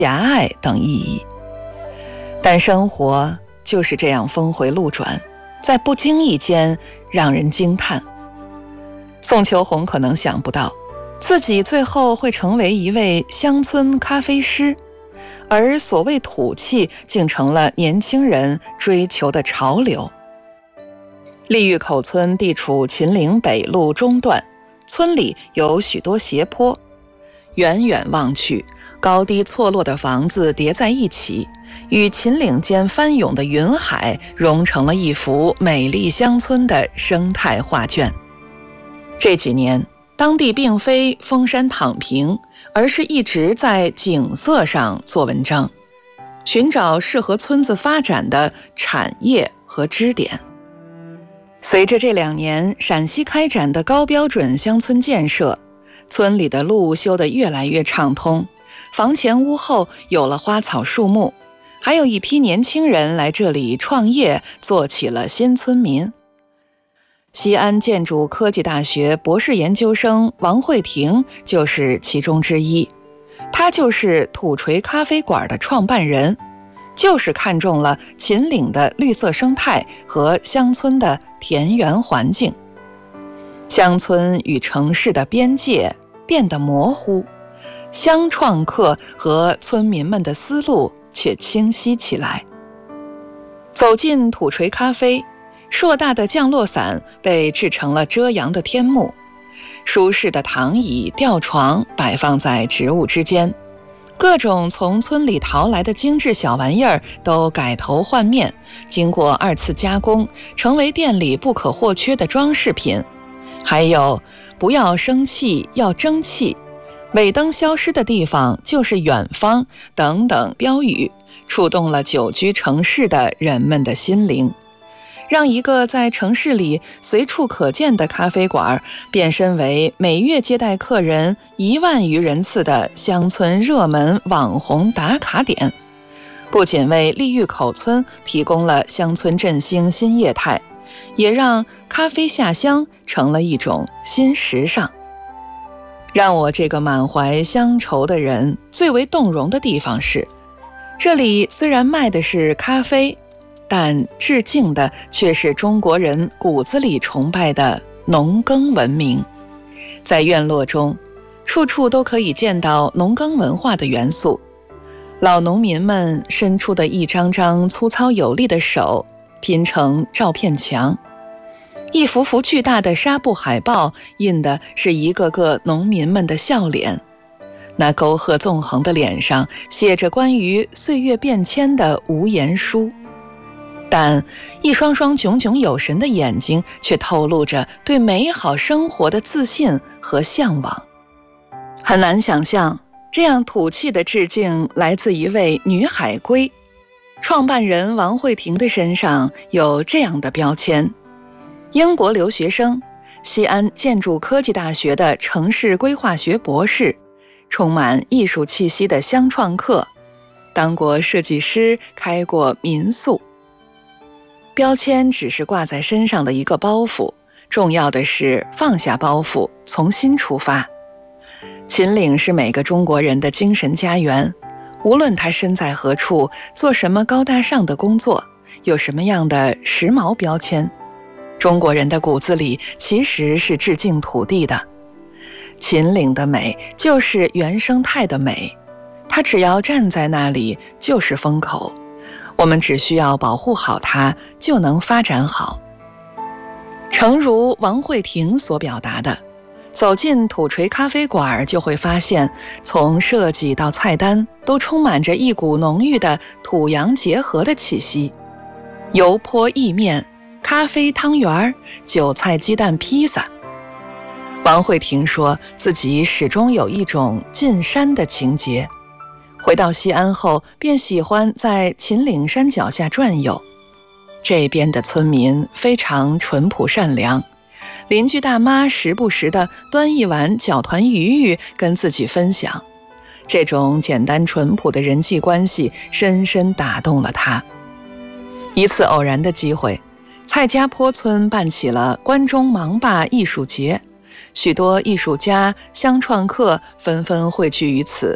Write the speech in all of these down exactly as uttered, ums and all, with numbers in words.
狭隘等意义。但生活就是这样峰回路转，在不经意间让人惊叹。宋秋红可能想不到，自己最后会成为一位乡村咖啡师，而所谓土气竟成了年轻人追求的潮流。利峪口村地处秦岭北路中段，村里有许多斜坡，远远望去，高低错落的房子叠在一起，与秦岭间翻涌的云海融成了一幅美丽乡村的生态画卷。这几年，当地并非封山躺平，而是一直在景色上做文章，寻找适合村子发展的产业和支点。随着这两年陕西开展的高标准乡村建设，村里的路修得越来越畅通，房前屋后有了花草树木，还有一批年轻人来这里创业，做起了新村民。西安建筑科技大学博士研究生王慧婷就是其中之一，他就是土锤咖啡馆的创办人，就是看中了秦岭的绿色生态和乡村的田园环境。乡村与城市的边界变得模糊，乡创客和村民们的思路却清晰起来。走进土锤咖啡，硕大的降落伞被制成了遮阳的天幕，舒适的躺椅、吊床摆放在植物之间，各种从村里淘来的精致小玩意儿都改头换面，经过二次加工，成为店里不可或缺的装饰品。还有不要生气，要争气，尾灯消失的地方就是远方等等标语，触动了久居城市的人们的心灵，让一个在城市里随处可见的咖啡馆变身为每月接待客人一万余人次的乡村热门网红打卡点。不仅为利峪口村提供了乡村振兴新业态，也让咖啡下乡成了一种新时尚。让我这个满怀乡愁的人最为动容的地方是，这里虽然卖的是咖啡，但致敬的却是中国人骨子里崇拜的农耕文明。在院落中，处处都可以见到农耕文化的元素。老农民们伸出的一张张粗糙有力的手拼成照片墙，一幅幅巨大的纱布海报印的是一个个农民们的笑脸，那沟壑纵横的脸上写着关于岁月变迁的无言书，但一双双炯炯有神的眼睛却透露着对美好生活的自信和向往。很难想象，这样土气的致敬来自一位女海归。创办人王慧婷的身上有这样的标签：英国留学生，西安建筑科技大学的城市规划学博士，充满艺术气息的乡创客，当过设计师，开过民宿。标签只是挂在身上的一个包袱，重要的是放下包袱，重新出发。秦岭是每个中国人的精神家园，无论他身在何处，做什么高大上的工作，有什么样的时髦标签，中国人的骨子里其实是致敬土地的。秦岭的美就是原生态的美，它只要站在那里就是风口，我们只需要保护好它，就能发展好。诚如王慧婷所表达的，走进土锤咖啡馆就会发现，从设计到菜单都充满着一股浓郁的土洋结合的气息。油泼意面、咖啡汤圆、韭菜鸡蛋披萨。王慧婷说自己始终有一种进山的情节，回到西安后便喜欢在秦岭山脚下转悠。这边的村民非常淳朴善良，邻居大妈时不时地端一碗搅团鱼鱼跟自己分享，这种简单淳朴的人际关系深深打动了他。一次偶然的机会，蔡家坡村办起了关中芒灞艺术节，许多艺术家、乡创客纷纷汇聚于此，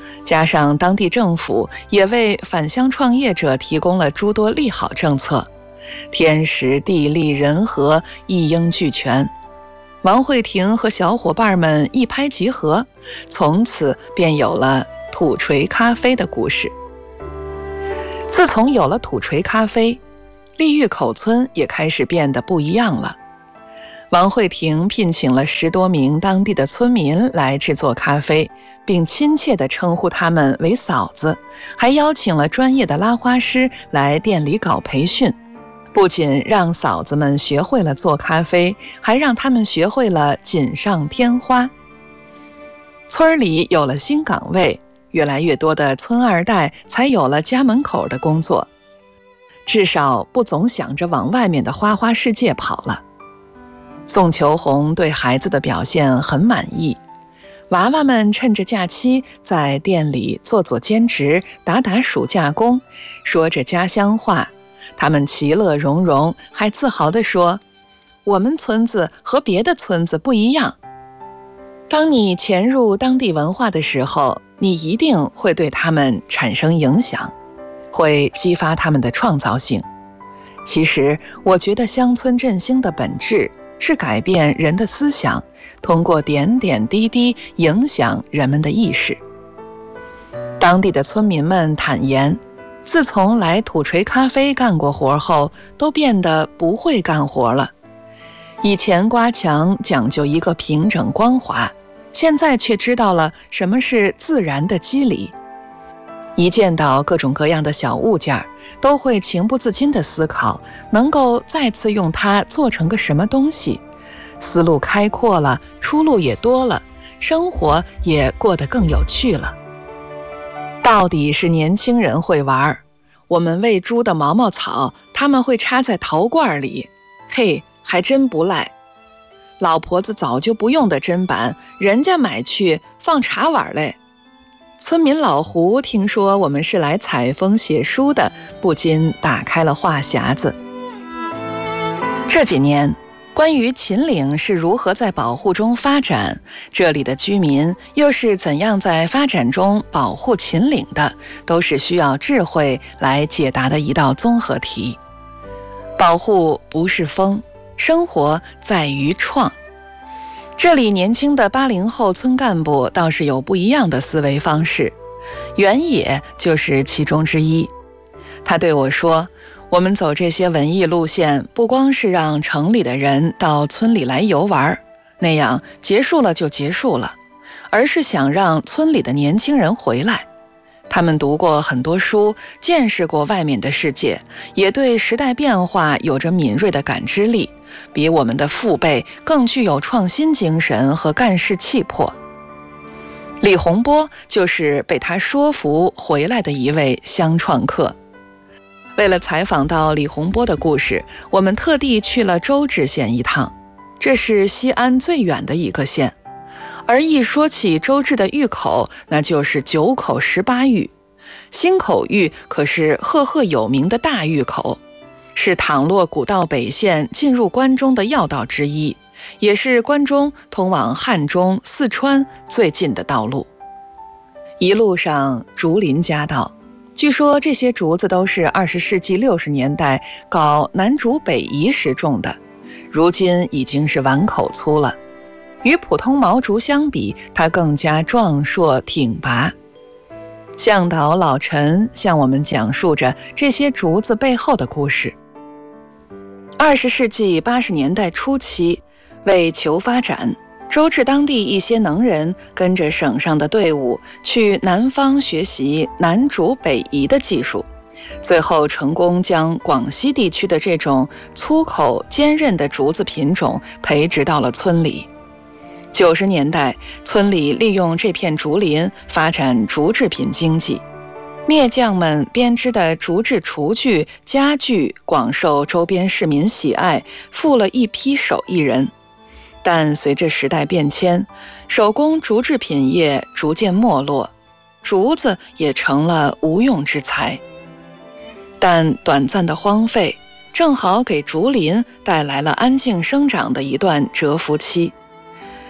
加上当地政府也为返乡创业者提供了诸多利好政策，天时地利人和一应俱全。王慧婷和小伙伴们一拍即合，从此便有了土锤咖啡的故事。自从有了土锤咖啡，利峪口村也开始变得不一样了。王慧婷聘请了十多名当地的村民来制作咖啡，并亲切地称呼他们为嫂子，还邀请了专业的拉花师来店里搞培训。不仅让嫂子们学会了做咖啡，还让他们学会了锦上添花。村里有了新岗位，越来越多的村二代才有了家门口的工作，至少不总想着往外面的花花世界跑了。宋秋红对孩子的表现很满意，娃娃们趁着假期在店里做做兼职，打打暑假工，说着家乡话，他们其乐融融，还自豪地说：“我们村子和别的村子不一样。”当你潜入当地文化的时候，你一定会对他们产生影响，会激发他们的创造性。其实，我觉得乡村振兴的本质是改变人的思想，通过点点滴滴影响人们的意识。当地的村民们坦言，自从来土锤咖啡干过活后，都变得不会干活了。以前刮墙讲究一个平整光滑，现在却知道了什么是自然的肌理。一见到各种各样的小物件，都会情不自禁地思考，能够再次用它做成个什么东西。思路开阔了，出路也多了，生活也过得更有趣了。到底是年轻人会玩，我们喂猪的毛毛草，他们会插在陶罐里，嘿，还真不赖。老婆子早就不用的砧板，人家买去放茶碗嘞。村民老胡听说我们是来采风写书的，不禁打开了话匣子。这几年，关于秦岭是如何在保护中发展，这里的居民又是怎样在发展中保护秦岭的，都是需要智慧来解答的一道综合题。保护不是疯，生活在于创。这里年轻的八零后村干部倒是有不一样的思维方式，原野就是其中之一。他对我说，我们走这些文艺路线，不光是让城里的人到村里来游玩，那样结束了就结束了，而是想让村里的年轻人回来。他们读过很多书，见识过外面的世界，也对时代变化有着敏锐的感知力，比我们的父辈更具有创新精神和干事气魄。李洪波就是被他说服回来的一位乡创客。为了采访到李洪波的故事，我们特地去了周至县一趟，这是西安最远的一个县。而一说起周至的峪口，那就是九口十八峪。新口峪可是赫赫有名的大峪口，是倘洛古道北线进入关中的要道之一，也是关中通往汉中、四川最近的道路。一路上竹林夹道，据说这些竹子都是二十世纪六十年代搞南竹北移时种的，如今已经是碗口粗了。与普通毛竹相比，它更加壮硕挺拔。向导老陈向我们讲述着这些竹子背后的故事。二十世纪八十年代初期，为求发展，周至当地一些能人跟着省上的队伍去南方学习南竹北移的技术，最后成功将广西地区的这种粗口坚韧的竹子品种培植到了村里。九十年代，村里利用这片竹林发展竹制品经济，篾匠们编织的竹制厨具、家具广受周边市民喜爱，富了一批手艺人。但随着时代变迁，手工竹制品业逐渐没落，竹子也成了无用之材。但短暂的荒废，正好给竹林带来了安静生长的一段蛰伏期。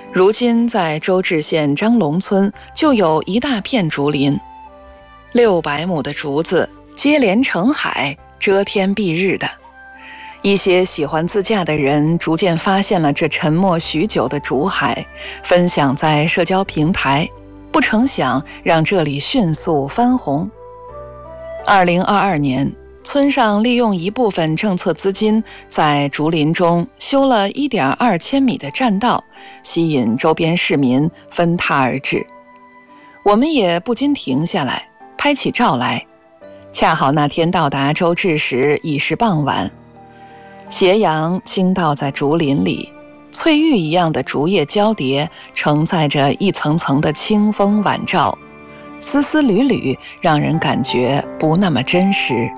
如今在周至县张龙村就有一大片竹林，六百亩的竹子接连成海，遮天蔽日的。一些喜欢自驾的人逐渐发现了这沉默许久的竹海，分享在社交平台，不成想让这里迅速翻红。二零二二年，村上利用一部分政策资金，在竹林中修了一点二千米的栈道，吸引周边市民纷沓而至。我们也不禁停下来，拍起照来。恰好那天到达周至时已是傍晚，斜阳倾倒在竹林里，翠玉一样的竹叶交叠，承载着一层层的清风晚照，丝丝缕缕，让人感觉不那么真实。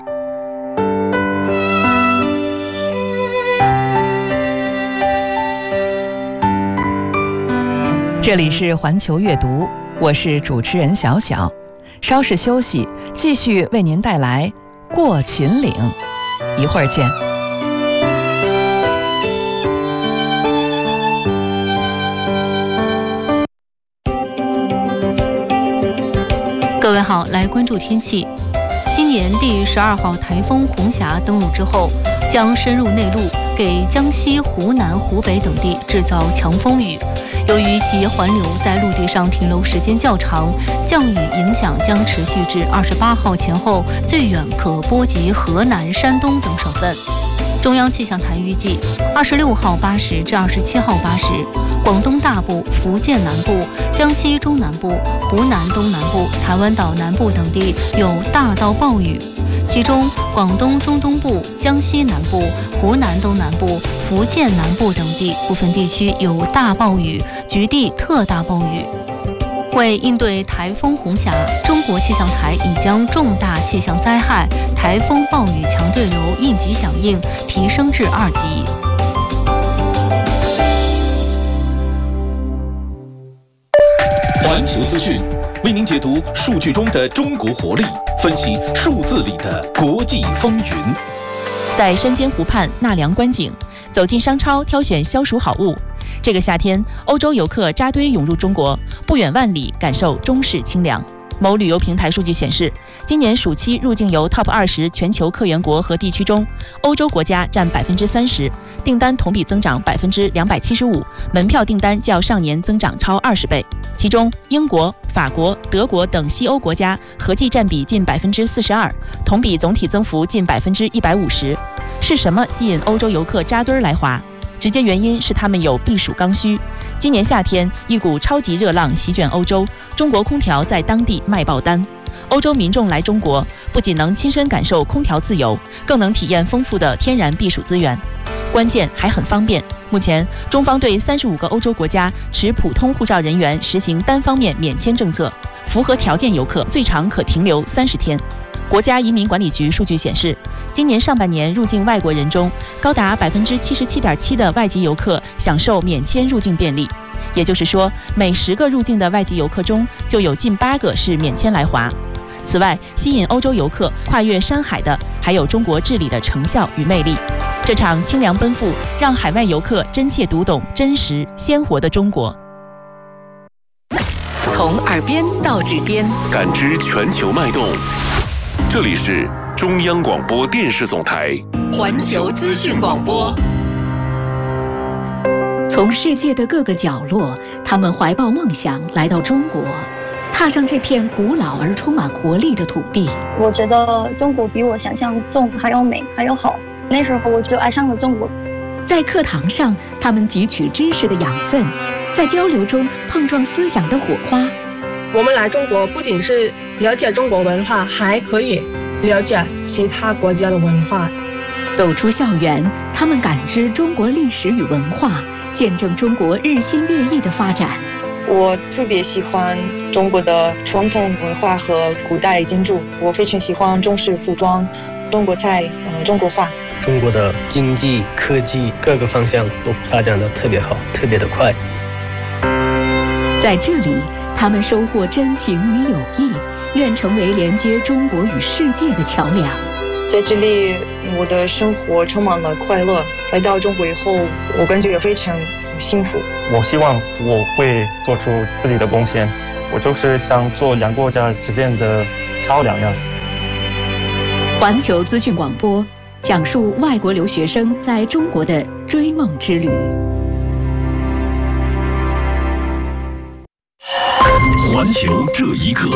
这里是环球阅读，我是主持人小小。稍事休息，继续为您带来《过秦岭》，一会儿见。 各位好，来关注天气。今年第十二号台风红霞登陆之后，将深入内陆，给江西、湖南、湖北等地制造强风雨。由于其环流在陆地上停留时间较长，降雨影响将持续至二十八号前后，最远可波及河南、山东等省份。中央气象台预计，二十六号八时至二十七号八时，广东大部、福建南部、江西中南部、湖南东南部、台湾岛南部等地有大到暴雨。其中，广东中东部、江西南部、湖南东南部、福建南部等地部分地区有大暴雨，局地特大暴雨。为应对台风红霞，中国气象台已将重大气象灾害台风暴雨强对流应急响应提升至二级。 环球资讯为您解读数据中的中国活力，分析数字里的国际风云。 在山间湖畔纳凉观景，走进商超挑选消暑好物。这个夏天，欧洲游客扎堆涌入中国，不远万里感受中式清凉。某旅游平台数据显示，今年暑期入境游 Top 二十全球客源国和地区中，欧洲国家占百分之三十，订单同比增长百分之两百七十五，门票订单较上年增长超二十倍。其中，英国、法国、德国等西欧国家合计占比近百分之四十二，同比总体增幅近百分之一百五十。是什么吸引欧洲游客扎堆来华？直接原因是他们有避暑刚需。今年夏天，一股超级热浪席卷欧洲，中国空调在当地卖爆单。欧洲民众来中国，不仅能亲身感受空调自由，更能体验丰富的天然避暑资源，关键还很方便。目前，中方对三十五个欧洲国家持普通护照人员实行单方面免签政策，符合条件游客最长可停留三十天。国家移民管理局数据显示，今年上半年入境外国人中，高达百分之七十七点七的外籍游客享受免签入境便利。也就是说，每十个入境的外籍游客中，就有近八个是免签来华。此外，吸引欧洲游客跨越山海的，还有中国治理的成效与魅力。这场清凉奔赴，让海外游客真切读懂真实鲜活的中国。 从耳边到指尖， 感知全球脉动。这里是中央广播电视总台环球资讯广播。 从世界的各个角落，他们怀抱梦想来到中国，踏上这片古老而充满活力的土地。 我觉得中国比我想象中还要美，还要好。那时候我就爱上了中国。 在课堂上，他们汲取知识的养分，在交流中碰撞思想的火花。 我们来中国不仅是了解中国文化，还可以了解其他国家的文化。 走出校园，他们感知中国历史与文化，见证中国日新月异的发展。 我特别喜欢中国的传统文化和古代建筑，我非常喜欢中式服装、中国菜、呃、中国画。 中国的经济、科技各个方向都发展得特别好，特别的快。 在这里，他们收获真情与友谊，愿成为连接中国与世界的桥梁。 在这里，我的生活充满了快乐。来到中国以后，我感觉非常幸福。 我希望我会做出自己的贡献，我就是想做两国家之间的桥梁呀。 环球资讯广播讲述外国留学生在中国的追梦之旅。 环球这一刻，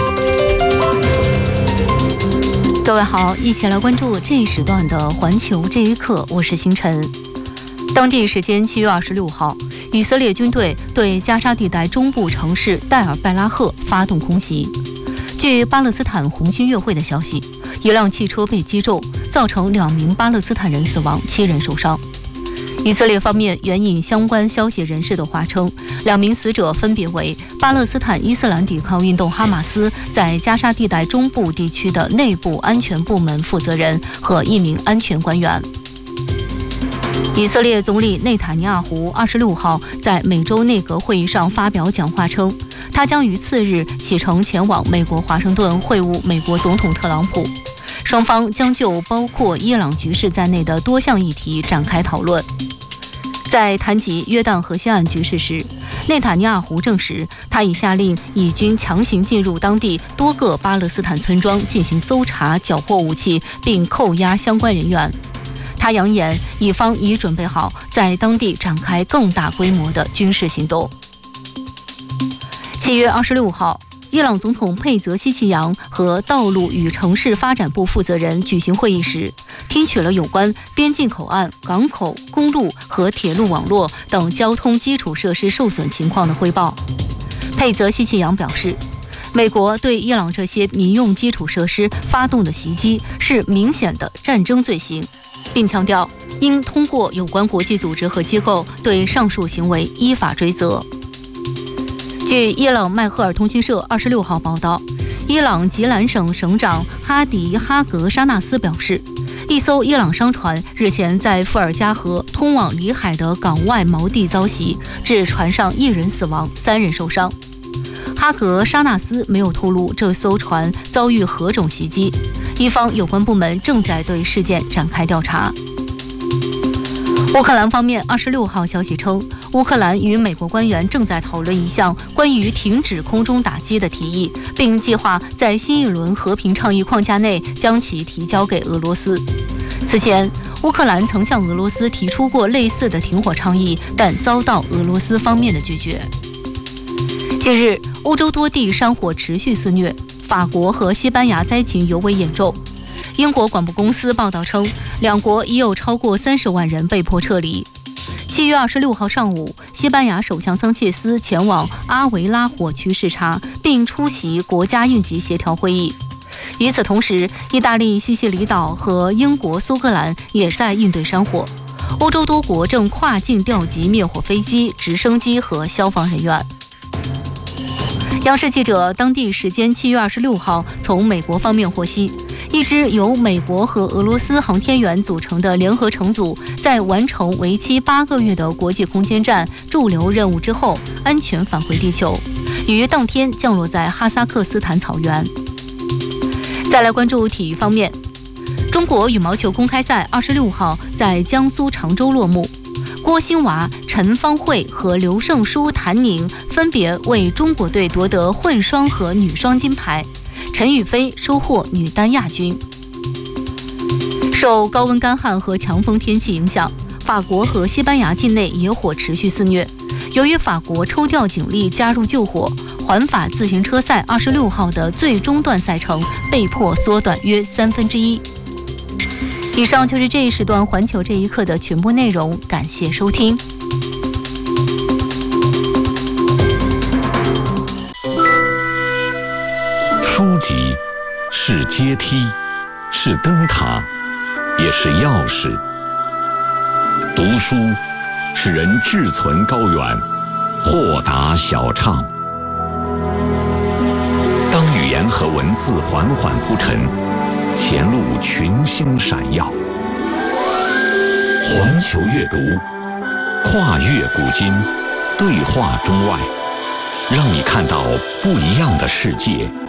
各位好，一起来关注这一时段的环球这一刻，我是星辰。当地时间七月二十六号，以色列军队对加沙地带中部城市代尔拜拉赫发动空袭。据巴勒斯坦红新月会的消息，一辆汽车被击中，造成两名巴勒斯坦人死亡，七人受伤。以色列方面援引相关消息人士的话称，两名死者分别为巴勒斯坦伊斯兰抵抗运动哈马斯在加沙地带中部地区的内部安全部门负责人和一名安全官员。以色列总理内塔尼亚胡二十六号在美洲内阁会议上发表讲话称，他将于次日启程前往美国华盛顿会晤美国总统特朗普，双方将就包括伊朗局势在内的多项议题展开讨论。在谈及约旦河西岸局势时，内塔尼亚胡证实，他已下令以军强行进入当地多个巴勒斯坦村庄进行搜查、缴获武器，并扣押相关人员。他扬言，以方已准备好在当地展开更大规模的军事行动。七月二十六号，伊朗总统佩泽西奇扬和道路与城市发展部负责人举行会议时，听取了有关边境口岸、港口、公路和铁路网络等交通基础设施受损情况的汇报。佩泽西奇扬表示，美国对伊朗这些民用基础设施发动的袭击是明显的战争罪行，并强调应通过有关国际组织和机构对上述行为依法追责。据伊朗麦赫尔通讯社二十六号报道，伊朗吉兰省省长哈迪哈格沙纳斯表示，一艘伊朗商船日前在富尔加河通往里海的港外锚地遭袭，致船上一人死亡，三人受伤。哈格沙纳斯没有透露这艘船遭遇何种袭击，伊方有关部门正在对事件展开调查。乌克兰方面二十六号消息称，乌克兰与美国官员正在讨论一项关于停止空中打击的提议，并计划在新一轮和平倡议框架内将其提交给俄罗斯。此前，乌克兰曾向俄罗斯提出过类似的停火倡议，但遭到俄罗斯方面的拒绝。近日，欧洲多地山火持续肆虐，法国和西班牙灾情尤为严重。英国广播公司报道称，两国已有超过三十万人被迫撤离。七月二十六号上午，西班牙首相桑切斯前往阿维拉火区视察，并出席国家应急协调会议。与此同时，意大利西西里岛和英国苏格兰也在应对山火。欧洲多国正跨境调集灭火飞机、直升机和消防人员。央视记者当地时间七月二十六号从美国方面获悉，一支由美国和俄罗斯航天员组成的联合乘组，在完成为期八个月的国际空间站驻留任务之后，安全返回地球，于当天降落在哈萨克斯坦草原。再来关注体育方面，中国羽毛球公开赛二十六号在江苏常州落幕。郭兴娃、陈芳慧和刘胜书、谭宁分别为中国队夺得混双和女双金牌，陈雨菲收获女单亚军。受高温干旱和强风天气影响，法国和西班牙境内野火持续肆虐。由于法国抽调警力加入救火，环法自行车赛二十六号的最终段赛程被迫缩短约三分之一。以上就是这一时段环球这一刻的全部内容，感谢收听。 书籍是阶梯，是灯塔，也是钥匙。读书使人志存高远，豁达小畅。当语言和文字缓缓铺陈，前路群星闪耀。环球阅读，跨越古今，对话中外，让你看到不一样的世界。